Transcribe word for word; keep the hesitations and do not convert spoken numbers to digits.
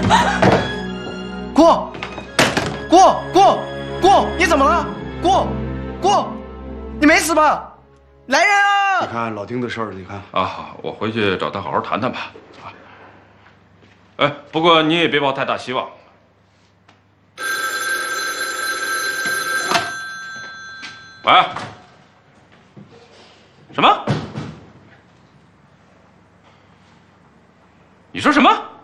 姑，姑，姑，姑，你怎么了？姑，姑，你没死吧？来人啊！ 你看老丁的事儿，你看啊，我回去找他好好谈谈吧。啊，哎，不过你也别抱太大希望。喂？什么？你说什么？